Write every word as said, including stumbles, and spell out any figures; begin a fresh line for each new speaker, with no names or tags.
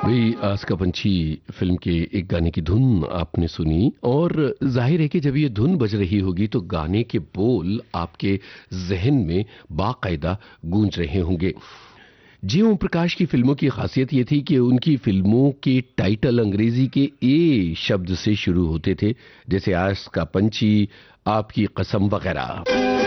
वही आस का पंछी फिल्म के एक गाने की धुन आपने सुनी और जाहिर है कि जब ये धुन बज रही होगी तो गाने के बोल आपके जहन में बाकायदा गूंज रहे होंगे। जी ओम प्रकाश की फिल्मों की खासियत ये थी कि उनकी फिल्मों के टाइटल अंग्रेजी के ए शब्द से शुरू होते थे, जैसे आस का पंछी, आपकी कसम वगैरह।